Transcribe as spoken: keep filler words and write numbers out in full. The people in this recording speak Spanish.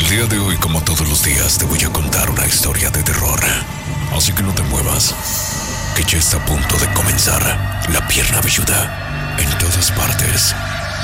El día de hoy, como todos los días, te voy a contar una historia de terror. Así que no te muevas, que ya está a punto de comenzar La Pierna Velluda. En todas partes